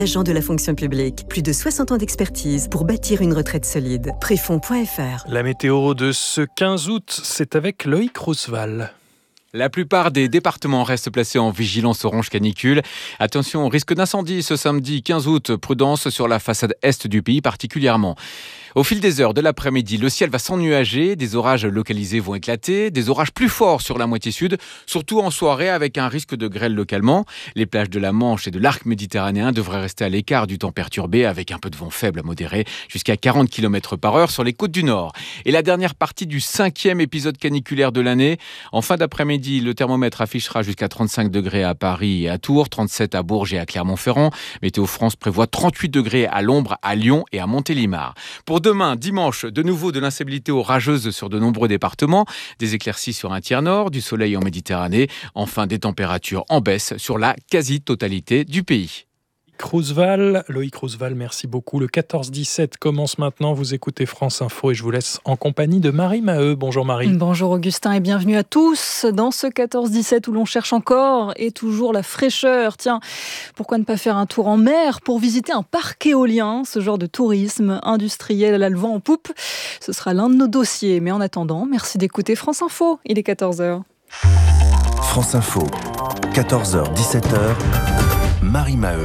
Agent de la fonction publique, plus de 60 ans d'expertise pour bâtir une retraite solide. Préfonds.fr. La météo de ce 15 août, c'est avec Loïc Roosevelt. La plupart des départements restent placés en vigilance orange canicule. Attention au risque d'incendie ce samedi 15 août. Prudence sur la façade est du pays particulièrement. Au fil des heures de l'après-midi, le ciel va s'ennuager, des orages localisés vont éclater, des orages plus forts sur la moitié sud, surtout en soirée avec un risque de grêle localement. Les plages de la Manche et de l'arc méditerranéen devraient rester à l'écart du temps perturbé avec un peu de vent faible à modéré, jusqu'à 40 km/h sur les côtes du nord. Et la dernière partie du 5e épisode caniculaire de l'année. En fin d'après-midi, le thermomètre affichera jusqu'à 35 degrés à Paris et à Tours, 37 à Bourges et à Clermont-Ferrand. Météo France prévoit 38 degrés à l'ombre, à Lyon et à Montélimar. Pour demain, dimanche, de nouveau de l'instabilité orageuse sur de nombreux départements, des éclaircies sur un tiers nord, du soleil en Méditerranée, enfin des températures en baisse sur la quasi-totalité du pays. Loïc Roosevelt, merci beaucoup. Le 14-17 commence maintenant. Vous écoutez France Info et je vous laisse en compagnie de Marie Maheu. Bonjour Marie. Bonjour Augustin et bienvenue à tous dans ce 14-17 où l'on cherche encore et toujours la fraîcheur. Tiens, pourquoi ne pas faire un tour en mer pour visiter un parc éolien, ce genre de tourisme industriel à le vent en poupe. Ce sera l'un de nos dossiers. Mais en attendant, merci d'écouter France Info. Il est 14h. France Info, 14h, 17h, Marie Maheu.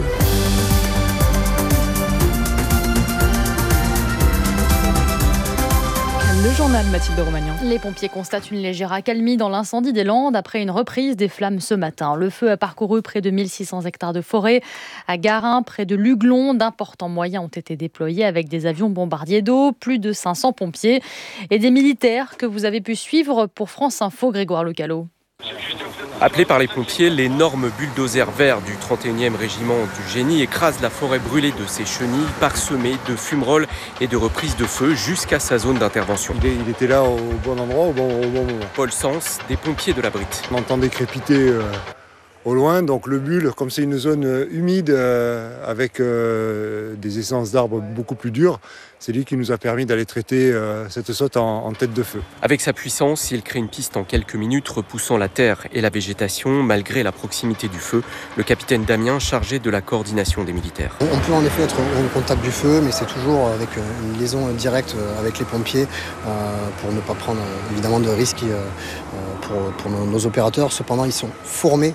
Le journal Mathilde Romagnan. Les pompiers constatent une légère accalmie dans l'incendie des Landes après une reprise des flammes ce matin. Le feu a parcouru près de 1600 hectares de forêt. À Garin, près de Luglon, d'importants moyens ont été déployés avec des avions bombardiers d'eau, plus de 500 pompiers et des militaires que vous avez pu suivre pour France Info, Grégoire Lecallot. Appelés par les pompiers, l'énorme bulldozer vert du 31e régiment du génie écrase la forêt brûlée de ses chenilles, parsemée de fumerolles et de reprises de feu jusqu'à sa zone d'intervention. Il était là au bon endroit, au bon moment. Paul Sens, des pompiers de la Brite. On entendait crépiter au loin, donc le bulle, comme c'est une zone humide avec des essences d'arbres beaucoup plus dures, c'est lui qui nous a permis d'aller traiter cette saute en tête de feu. Avec sa puissance, il crée une piste en quelques minutes, repoussant la terre et la végétation, malgré la proximité du feu. Le capitaine Damien, chargé de la coordination des militaires. On peut en effet être au contact du feu, mais c'est toujours avec une liaison directe avec les pompiers pour ne pas prendre évidemment de risques pour nos opérateurs. Cependant, ils sont formés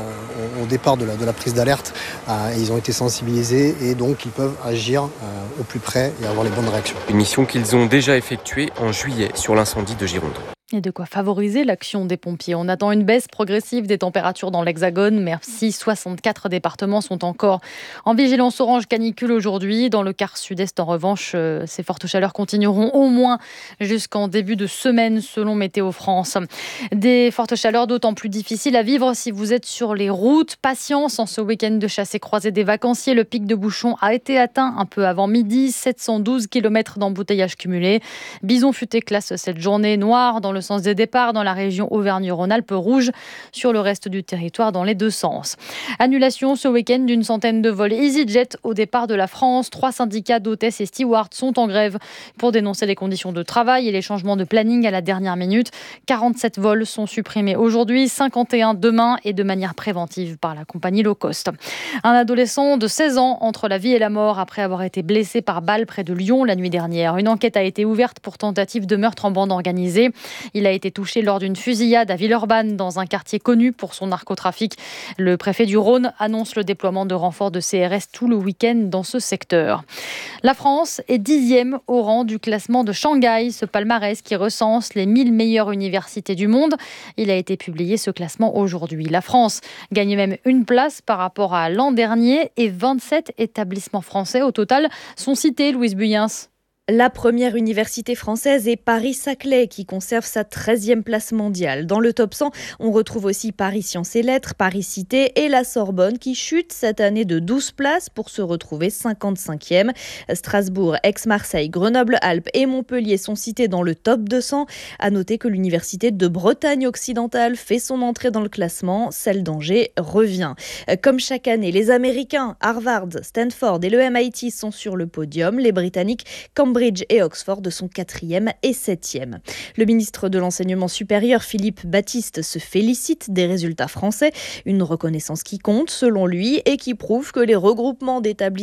au départ de la prise d'alerte et ils ont été sensibilisés et donc ils peuvent agir au plus près et avoir les bonnes réactions. Une mission qu'ils ont déjà effectuée en juillet sur l'incendie de Gironde. Et de quoi favoriser l'action des pompiers. On attend une baisse progressive des températures dans l'Hexagone. Merci, 64 départements sont encore en vigilance orange canicule aujourd'hui. Dans le quart sud-est, en revanche, ces fortes chaleurs continueront au moins jusqu'en début de semaine, selon Météo France. Des fortes chaleurs d'autant plus difficiles à vivre si vous êtes sur les routes. Patience, en ce week-end de chasse et croisée des vacanciers, le pic de bouchons a été atteint un peu avant midi. 712 km d'embouteillage cumulé. Bison Futé classe cette journée noire dans le sens des départs dans la région Auvergne-Rhône-Alpes, rouge sur le reste du territoire dans les deux sens. Annulation ce week-end d'une centaine de vols EasyJet au départ de la France. 3 syndicats d'hôtesses et stewards sont en grève pour dénoncer les conditions de travail et les changements de planning à la dernière minute. 47 vols sont supprimés aujourd'hui, 51 demain et de manière préventive par la compagnie low cost. Un adolescent de 16 ans entre la vie et la mort après avoir été blessé par balle près de Lyon la nuit dernière. Une enquête a été ouverte pour tentative de meurtre en bande organisée. Il a été touché lors d'une fusillade à Villeurbanne, dans un quartier connu pour son narcotrafic. Le préfet du Rhône annonce le déploiement de renforts de CRS tout le week-end dans ce secteur. La France est 10e au rang du classement de Shanghai, ce palmarès qui recense les 1000 meilleures universités du monde. Il a été publié ce classement aujourd'hui. La France gagne même une place par rapport à l'an dernier et 27 établissements français au total sont cités, Louise Buyens. La première université française est Paris-Saclay qui conserve sa 13e place mondiale. Dans le top 100, on retrouve aussi Paris Sciences et Lettres, Paris Cité et la Sorbonne qui chute cette année de 12 places pour se retrouver 55e. Strasbourg, Aix-Marseille, Grenoble-Alpes et Montpellier sont cités dans le top 200. À noter que l'université de Bretagne occidentale fait son entrée dans le classement. Celle d'Angers revient. Comme chaque année, les Américains, Harvard, Stanford et le MIT sont sur le podium. Les Britanniques, Cambridge Cambridge et Oxford sont 4e et 7e. Le ministre de l'Enseignement supérieur, Philippe Baptiste, se félicite des résultats français. Une reconnaissance qui compte, selon lui, et qui prouve que les regroupements d'établissements